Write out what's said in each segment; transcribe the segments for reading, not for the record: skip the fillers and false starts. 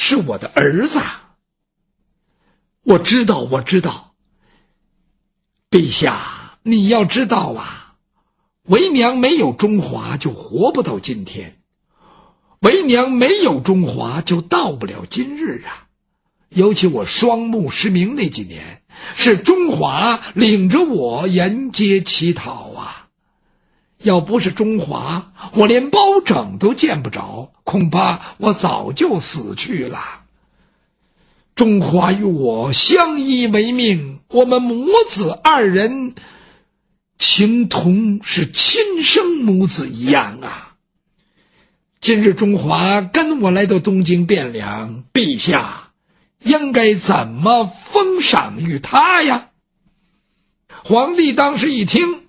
是我的儿子。我知道，陛下，你要知道啊，为娘没有中华就活不到今天，为娘没有中华就到不了今日啊。尤其我双目失明那几年，是中华领着我沿街乞讨啊。要不是中华，我连包拯都见不着，恐怕我早就死去了。中华与我相依为命，我们母子二人情同是亲生母子一样啊。今日中华跟我来到东京汴梁，陛下应该怎么封赏于他呀？皇帝当时一听，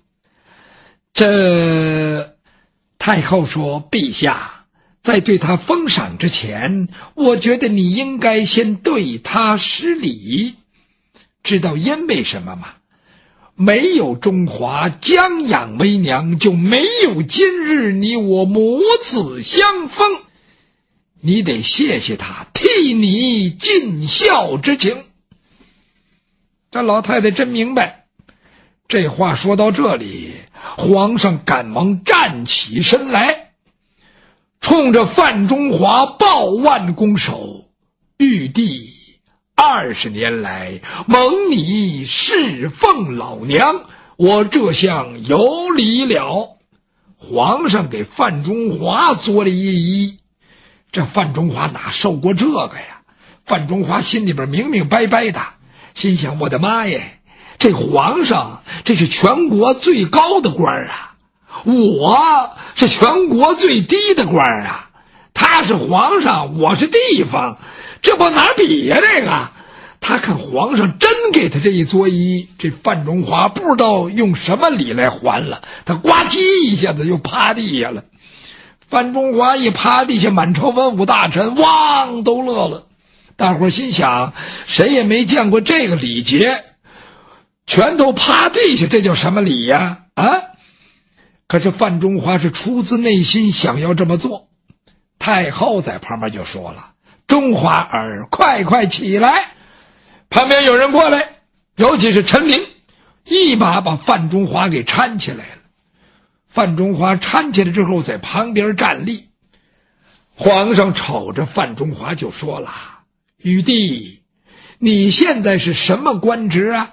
这太后说，陛下在对他封赏之前，我觉得你应该先对他施礼。知道因为什么吗？没有中华将养为娘，就没有今日你我母子相封。你得谢谢他，替你尽孝之情。这老太太真明白。这话说到这里，皇上赶忙站起身来，冲着范中华抱腕拱手，玉帝20年来蒙你侍奉老娘，我这厢有礼了。皇上给范中华作了一揖，这范中华哪受过这个呀？范中华心里边明明白白的，心想我的妈耶，这皇上这是全国最高的官啊，我是全国最低的官啊，他是皇上，我是地方，这不哪比呀？这个他看皇上真给他这一作揖，这范中华不知道用什么礼来还了，他呱唧一下子又趴地下了。范中华一趴地下，满朝文武大臣汪都乐了。大伙心想，谁也没见过这个礼节，全都趴地下，这叫什么礼呀？啊！可是范中华是出自内心想要这么做。太后在旁边就说了：“中华儿，快快起来！”旁边有人过来，尤其是陈琳，一把把范中华给搀起来了。范中华搀起来之后，在旁边站立。皇上瞅着范中华就说了：“玉帝，你现在是什么官职啊？”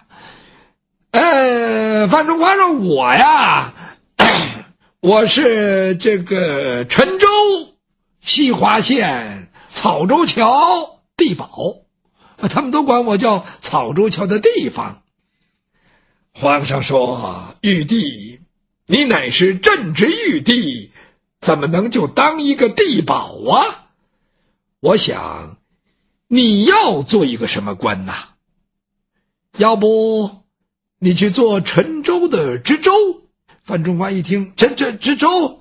范中华说：“我呀，我是这个陈州西华县草州桥地保，他们都管我叫草州桥的地方。”皇上说：“玉帝，你乃是朕之玉帝，怎么能就当一个地保啊？我想你要做一个什么官呐？要不你去做陈州的知州？”范中华一听，知州，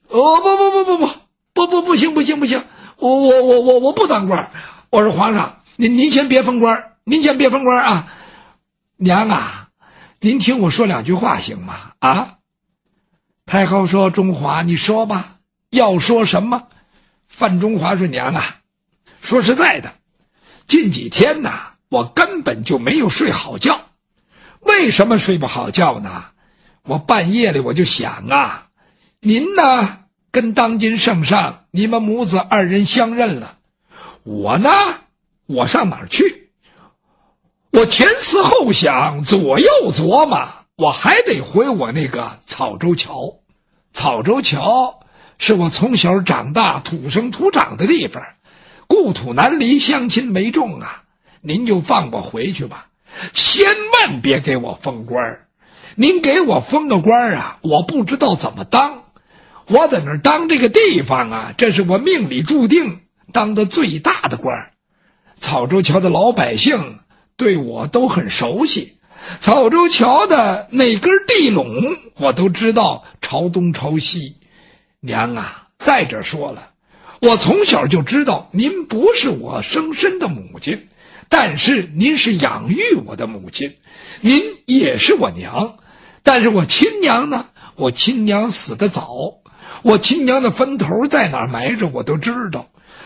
不行，我不当官。我说皇上，您先别封官，啊！娘啊，您听我说两句话行吗？啊！太后说：“中华，你说吧，要说什么？”范中华说：“娘啊，说实在的，近几天呢，我根本就没有睡好觉。为什么睡不好觉呢？我半夜里我就想啊，您呢跟当今圣上你们母子二人相认了，我呢，我上哪儿去？我前思后想，左右琢磨，我还得回我那个草州桥。草州桥是我从小长大土生土长的地方，故土难离，乡亲为重啊！您就放我回去吧，千万别给我封官。您给我封个官啊，我不知道怎么当。我在那儿当这个地方啊，这是我命里注定当的最大的官。草州桥的老百姓对我都很熟悉，草州桥的哪根地垄我都知道朝东朝西。娘啊，再者说了，我从小就知道您不是我生身的母亲，但是您是养育我的母亲，您也是我娘。但是我亲娘呢，我亲娘死得早，我亲娘的坟头在哪儿埋着我都知道。